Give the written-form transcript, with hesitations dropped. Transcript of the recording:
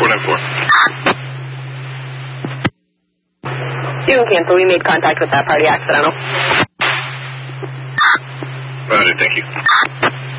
104. You can cancel. We made contact with that party accidental. Roger, thank you.